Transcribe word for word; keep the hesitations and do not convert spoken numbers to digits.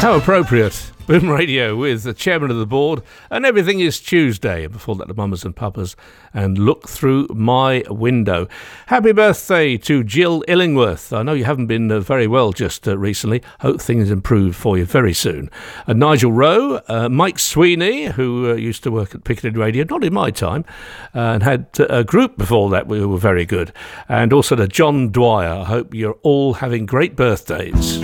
How appropriate. Boom Radio with the chairman of the board, and everything is Tuesday. Before that, the Mamas and Papas and Look Through My Window. Happy birthday to Jill Illingworth. I know you haven't been uh, very well just uh, recently. Hope things improve for you very soon. Uh, Nigel Rowe, uh, Mike Sweeney, who uh, used to work at Piccadilly Radio, not in my time, uh, and had uh, a group before that who were very good. And also to John Dwyer. I hope you're all having great birthdays.